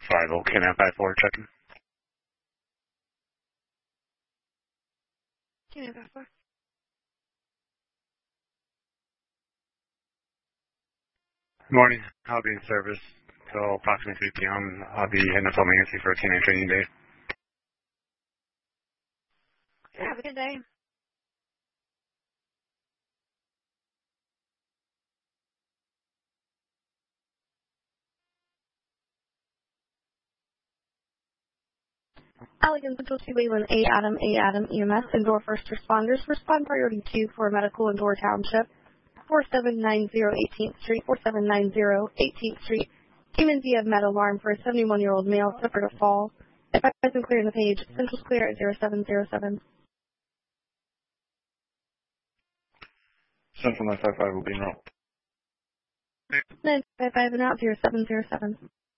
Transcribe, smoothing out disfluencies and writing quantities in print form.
Survival, K954, checking. K954. Morning. I'll be in service till approximately 3 p.m. I'll be heading up Home Agency for a K9 training day. Have a good day. Allegan Central 2 Wayland A. Adam EMS, Endor First Responders, respond priority 2 for medical Endor Township, 4790 18th Street, 4790 18th Street. Came in via med alarm for a 71-year-old male suffered a fall. Advise and clear the page. Central's clear at 0707. Central 955 will be in route. 955 and out 0707.